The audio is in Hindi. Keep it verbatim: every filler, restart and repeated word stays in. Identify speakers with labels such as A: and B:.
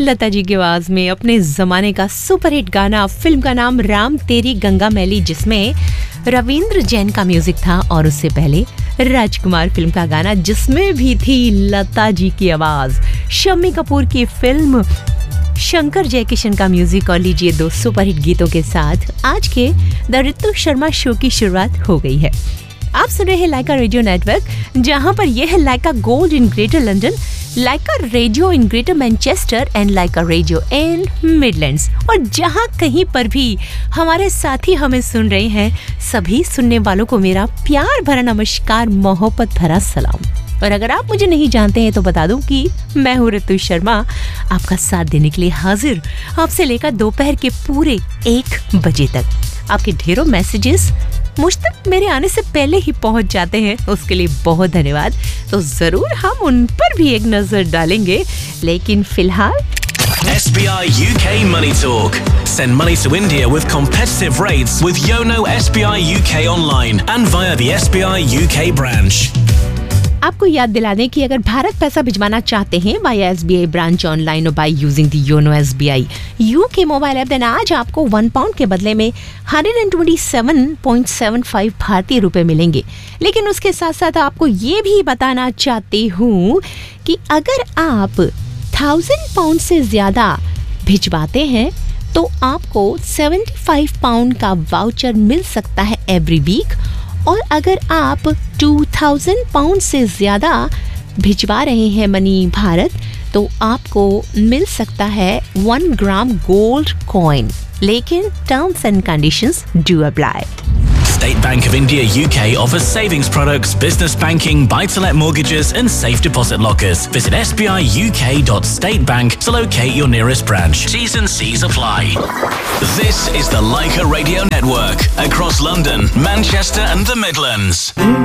A: लता जी की आवाज में अपने जमाने का सुपरहिट गाना, फिल्म का नाम राम तेरी गंगा मैली, जिसमें रविंद्र जैन का म्यूजिक था, और उससे पहले राजकुमार फिल्म का गाना जिसमें भी थी लता जी की आवाज। शम्मी कपूर की फिल्म शंकर जयकिशन का म्यूजिक। और लीजिए दो सुपरहिट गीतों के साथ आज के द ऋतु शर्मा शो की शुरुआत हो गई है। आप सुन रहे हैं लाइका रेडियो नेटवर्क, जहां पर यह है लाइका gold in greater London, Lyca radio in greater Manchester and Lyca radio in Midlands. और जहां कहीं पर भी हमारे साथी हमें सुन रहे हैं, सभी सुनने वालों को मेरा प्यार भरा नमस्कार, मोहब्बत भरा सलाम। और अगर आप मुझे नहीं जानते हैं तो बता दूं कि मैं हूँ ऋतु शर्मा, आपका साथ देने के लिए हाजिर, आपसे लेकर दोपहर के पूरे एक बजे तक। आपके ढेरों मैसेजेस मुझ तक मेरे आने से पहले ही पहुंच जाते हैं, उसके लिए बहुत धन्यवाद। तो जरूर हम उन पर भी एक नजर डालेंगे, लेकिन फिलहाल
B: S B I U K Money Talk. Send money to India with competitive rates with Yono S B I U K online and via the S B I U K branch.
A: आपको याद दिला दें कि अगर भारत पैसा भिजवाना चाहते हैं by S B I branch online और by using the YONO S B I UK mobile app, then आज आपको वन पाउंड के बदले में एक सौ सत्ताईस पॉइंट सात पाँच भारतीय रुपए मिलेंगे। लेकिन उसके साथ साथ आपको ये भी बताना चाहती हूँ कि अगर आप थाउजेंड पाउंड से ज्यादा भिजवाते हैं तो आपको पचहत्तर पाउंड का वाउचर मिल सकता है एवरी वीक। और अगर आप दो हज़ार पाउंड से ज्यादा भिजवा रहे हैं मनी भारत, तो आपको मिल सकता है वन ग्राम गोल्ड कॉइन। लेकिन terms and conditions do apply.
B: State Bank of India U K offers savings products, business banking, buy-to-let mortgages and safe deposit lockers. Visit s b i u k dot state bank to locate your nearest branch. T's and C's apply. This is the Laika Radio Network across London, Manchester and the Midlands.